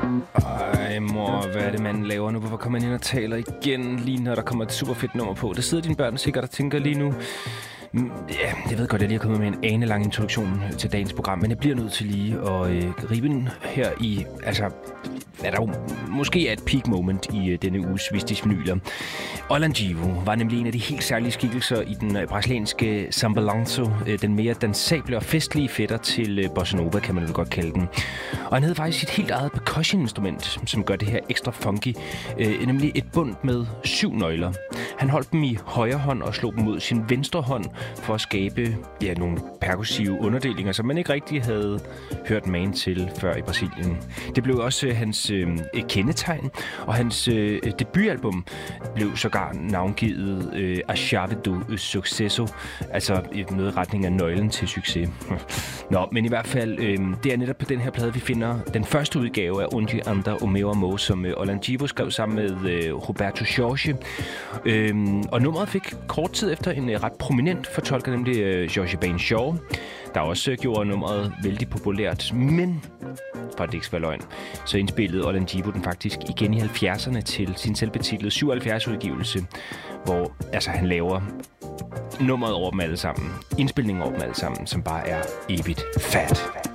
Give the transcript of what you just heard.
Ej, mor, hvad er det, man laver nu? Hvorfor kommer man ind og taler igen, lige når der kommer et super fedt nummer på? Der sidder dine børn sikkert og tænker lige nu. Ja, jeg ved godt, at jeg lige er kommet med en anelang introduktion til dagens program, men jeg bliver nødt til lige at gribe den her i, altså, hvad der jo måske er et peak moment i denne uges Vistis Vinyler. Olan Giro var nemlig en af de helt særlige skikkelser i den brasilianske samba lanço, den mere dansable og festlige fætter til bossa nova, kan man vel godt kalde den. Og han havde faktisk sit helt eget percussion-instrument, som gør det her ekstra funky, nemlig et bund med 7 nøgler. Han holdt dem i højre hånd og slog dem mod sin venstre hånd for at skabe nogle perkussive underdelinger, som man ikke rigtig havde hørt man til før i Brasilien. Det blev også hans kendetegn, og hans debutalbum blev sågar navngivet A Chave do Sucesso, altså noget i retning af nøglen til succes. Nå, men i hvert fald, det er netop på den her plade, vi finder den første udgave af Onde Anda o Meu Amor, som Olan Giro skrev sammen med Roberto Jorge. Og nummeret fik kort tid efter en ret prominent fortolker, nemlig Jorge Ben Shaw, der også gjorde nummeret vældig populært, men for at det ikke skal være løgn, så indspillede Olan Giro den faktisk igen i 70'erne til sin selvbetitlede 77-udgivelse, hvor han laver nummeret over dem alle sammen, indspilningen over dem alle sammen, som bare er evigt fat.